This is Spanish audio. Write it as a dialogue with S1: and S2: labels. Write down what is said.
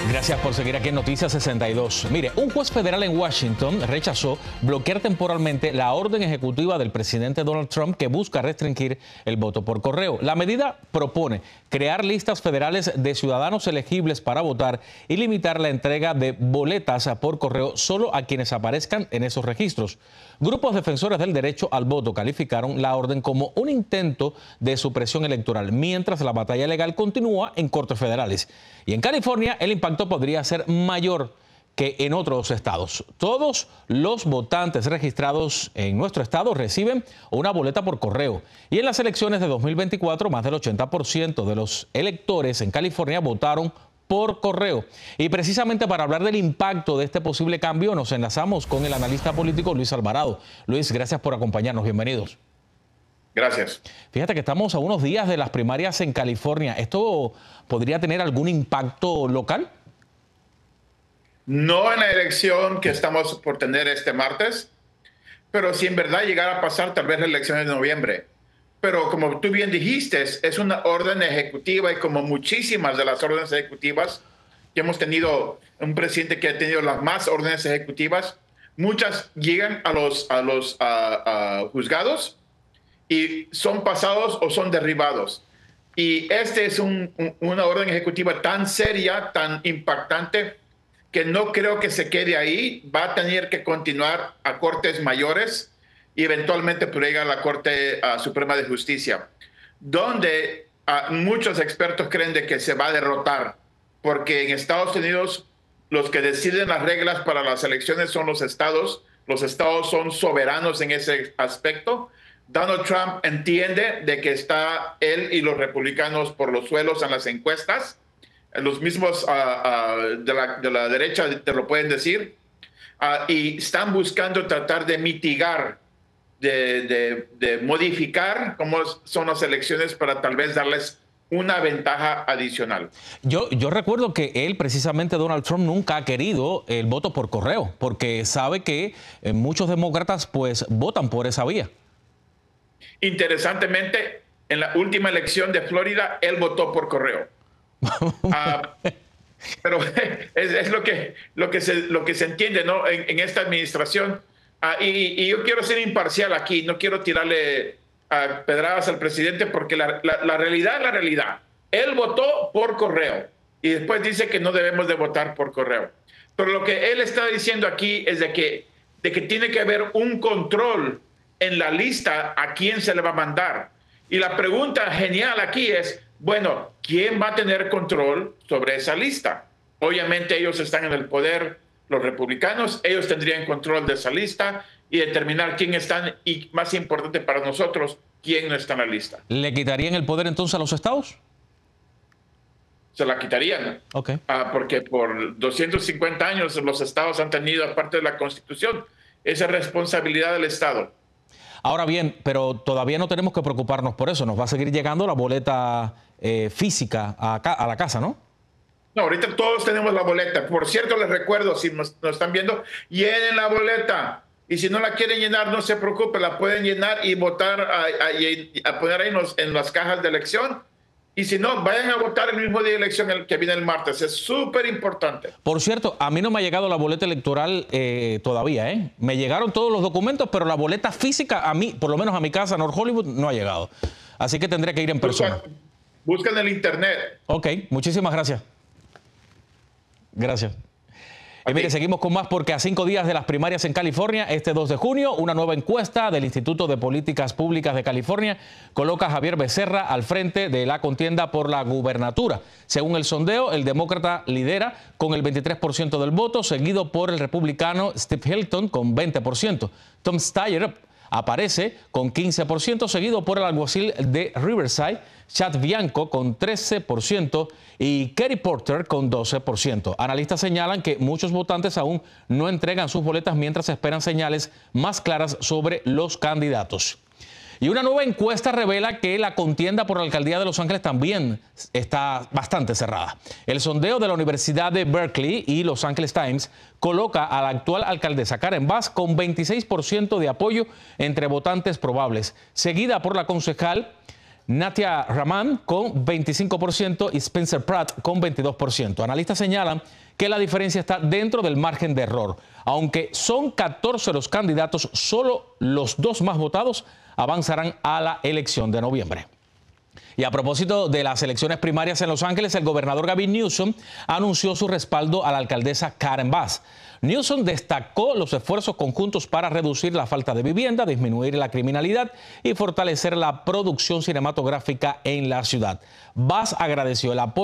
S1: Gracias por seguir aquí en Noticias 62. Mire, un juez federal en Washington rechazó bloquear temporalmente la orden ejecutiva del presidente Donald Trump que busca restringir el voto por correo. La medida propone crear listas federales de ciudadanos elegibles para votar y limitar la entrega de boletas por correo solo a quienes aparezcan en esos registros. Grupos defensores del derecho al voto calificaron la orden como un intento de supresión electoral, mientras la batalla legal continúa en cortes federales. Y en California, el impacto podría ser mayor que en otros estados. Todos los votantes registrados en nuestro estado reciben una boleta por correo. Y en las elecciones de 2024, más del 80% de los electores en California votaron por correo. Y precisamente para hablar del impacto de este posible cambio, nos enlazamos con el analista político Luis Alvarado. Luis, gracias por acompañarnos. Bienvenidos.
S2: Gracias.
S1: Fíjate que estamos a unos días de las primarias en California. ¿Esto podría tener algún impacto local?
S2: No en la elección que estamos por tener este martes, pero si en verdad llegara a pasar tal vez la elección de noviembre. Pero como tú bien dijiste, es una orden ejecutiva y como muchísimas de las órdenes ejecutivas, que hemos tenido un presidente que ha tenido las más órdenes ejecutivas, muchas llegan a los juzgados y son pasados o son derribados. Y este es una orden ejecutiva tan seria, tan impactante, que no creo que se quede ahí. Va a tener que continuar a cortes mayores y eventualmente puede llegar a la Corte Suprema de Justicia, donde muchos expertos creen de que se va a derrotar, porque en Estados Unidos los que deciden las reglas para las elecciones son los estados son soberanos en ese aspecto. Donald Trump entiende de que está él y los republicanos por los suelos en las encuestas. Los mismos de la derecha te lo pueden decir. Y están buscando tratar de mitigar, de modificar cómo son las elecciones para tal vez darles una ventaja adicional.
S1: Yo recuerdo que él, precisamente Donald Trump, nunca ha querido el voto por correo, porque sabe que muchos demócratas pues votan por esa vía.
S2: Interesantemente, en la última elección de Florida, él votó por correo. Pero es lo que se entiende, ¿no? en esta administración. Y yo quiero ser imparcial aquí, no quiero tirarle pedradas al presidente, porque la realidad es la realidad. Él votó por correo y después dice que no debemos de votar por correo. Pero lo que él está diciendo aquí es de que tiene que haber un control en la lista a quién se le va a mandar. Y la pregunta genial aquí es, bueno, ¿quién va a tener control sobre esa lista? Obviamente ellos están en el poder, los republicanos, ellos tendrían control de esa lista y determinar quién están y, más importante para nosotros, quién no está en la lista.
S1: ¿Le quitarían el poder entonces a los estados?
S2: Se la quitarían.
S1: Okay.
S2: Porque por 250 años los estados han tenido, aparte de la Constitución, esa responsabilidad del estado.
S1: Ahora bien, pero todavía no tenemos que preocuparnos por eso. Nos va a seguir llegando la boleta física a la casa, ¿no?
S2: No, ahorita todos tenemos la boleta. Por cierto, les recuerdo, si nos están viendo, llenen la boleta. Y si no la quieren llenar, no se preocupen, la pueden llenar y votar, a poner ahí en las cajas de elección. Y si no, vayan a votar el mismo día de elección, el que viene el martes. Es súper importante.
S1: Por cierto, a mí no me ha llegado la boleta electoral todavía, ¿eh? Me llegaron todos los documentos, pero la boleta física, a mí, por lo menos a mi casa, North Hollywood, no ha llegado. Así que tendré que ir en persona.
S2: Busca en el internet.
S1: Ok, muchísimas gracias. Gracias. Mire, seguimos con más porque a 5 días de las primarias en California, este 2 de junio, una nueva encuesta del Instituto de Políticas Públicas de California coloca a Javier Becerra al frente de la contienda por la gubernatura. Según el sondeo, el demócrata lidera con el 23% del voto, seguido por el republicano Steve Hilton con 20%. Tom Steyer aparece con 15%, seguido por el alguacil de Riverside, Chad Bianco, con 13% y Kerry Porter con 12%. Analistas señalan que muchos votantes aún no entregan sus boletas mientras esperan señales más claras sobre los candidatos. Y una nueva encuesta revela que la contienda por la alcaldía de Los Ángeles también está bastante cerrada. El sondeo de la Universidad de Berkeley y Los Angeles Times coloca a la actual alcaldesa Karen Bass con 26% de apoyo entre votantes probables, seguida por la concejal Natia Raman con 25% y Spencer Pratt con 22%. Analistas señalan que la diferencia está dentro del margen de error. Aunque son 14 los candidatos, solo los 2 más votados avanzarán a la elección de noviembre. Y a propósito de las elecciones primarias en Los Ángeles, el gobernador Gavin Newsom anunció su respaldo a la alcaldesa Karen Bass. Newsom destacó los esfuerzos conjuntos para reducir la falta de vivienda, disminuir la criminalidad y fortalecer la producción cinematográfica en la ciudad. Bass agradeció el apoyo